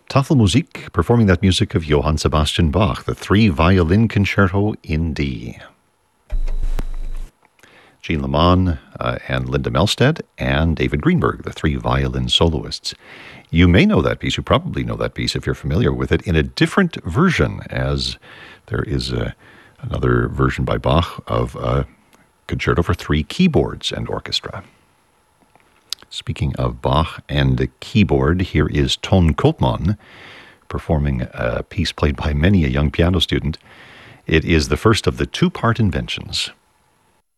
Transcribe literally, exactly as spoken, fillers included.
Tafelmusik, performing that music of Johann Sebastian Bach, the Three Violin Concerto in D. Jean Lamont uh, and Linda Melstead and David Greenberg, the three violin soloists. You may know that piece, you probably know that piece if you're familiar with it, in a different version, as there is a, another version by Bach of a concerto for three keyboards and orchestra. Speaking of Bach and the keyboard, here is Ton Koopman performing a piece played by many a young piano student. It is the first of the two-part inventions.